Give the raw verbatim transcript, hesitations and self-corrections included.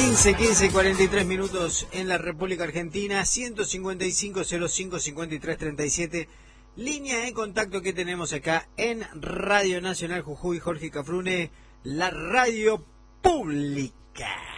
quince, quince, cuarenta y tres minutos en la República Argentina, ciento cincuenta y cinco, cero cinco, cincuenta y tres, treinta y siete. Línea de contacto que tenemos acá en Radio Nacional Jujuy, Jorge Cafrune, la radio pública.